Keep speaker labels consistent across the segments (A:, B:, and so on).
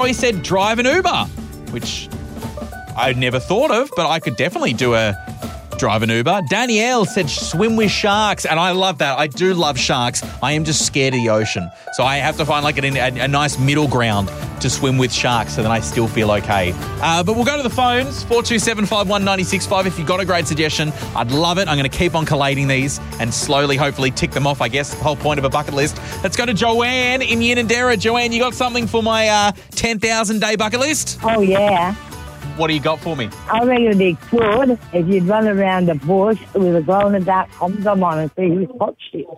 A: He said drive an Uber, which I'd never thought of, but I could definitely do a drive an Uber. Danielle said swim with sharks, and I love that. I do love sharks. I am just scared of the ocean. So I have to find like a nice middle ground to swim with sharks so then I still feel okay. But we'll go to the phones, 427 51 965. If you've got a great suggestion, I'd love it. I'm going to keep on collating these and slowly, hopefully, tick them off, I guess, the whole point of a bucket list. Let's go to Joanne in Unanderra. Joanne, you got something for my 10,000-day bucket list?
B: Oh, yeah.
A: What do you got for me?
B: I reckon it'd be good if you'd run around the bush with a glow-in-the-dark condom on and see who spots you.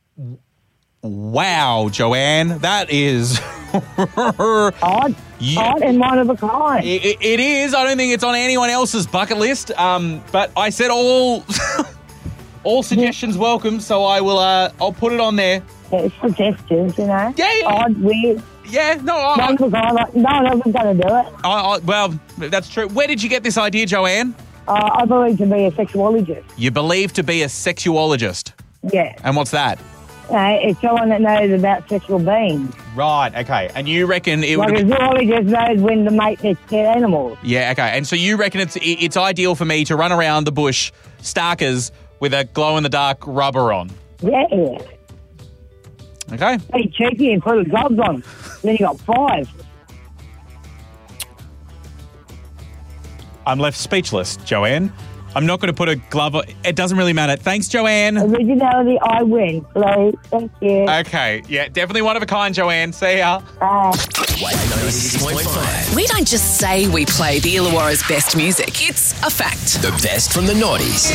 A: Wow, Joanne, that is
B: Odd and one of a kind.
A: It is. I don't think it's on anyone else's bucket list. But I said all suggestions welcome, so I will. I'll put it on there.
B: It's suggestions, you know.
A: Yeah.
B: Odd, weird.
A: Yeah. No.
B: No one was going to do it.
A: Well, that's true. Where did you get this idea, Joanne?
B: I believe to be a sexuologist.
A: You believe to be a sexuologist.
B: Yeah.
A: And what's that?
B: It's someone that knows about sexual beings.
A: Right, okay. And you reckon it would...
B: Like a zoologist knows when to mate their dead animals.
A: Yeah, okay. And so you reckon it's ideal for me to run around the bush, starkers, with a glow-in-the-dark rubber on?
B: Yeah.
A: Okay.
B: Be cheeky and put a gloves on. Then you got 5.
A: I'm left speechless, Joanne. I'm not going to put a glove on. It doesn't really matter. Thanks, Joanne.
B: Originality, I win. Please. Thank you.
A: Okay. Yeah, definitely one of a kind, Joanne. See ya.
B: Bye.
C: 96.5.
D: We don't just say we play the Illawarra's best music. It's a fact.
C: The best from the noughties.